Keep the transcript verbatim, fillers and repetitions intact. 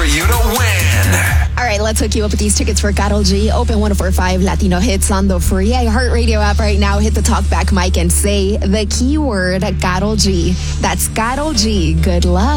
for you to win. All right, let's hook you up with these tickets for Karol G. Open one oh four point five Latino Hits on the free iHeartRadio app right now. Hit the talkback mic and say the keyword Karol G. That's Karol G. Good luck.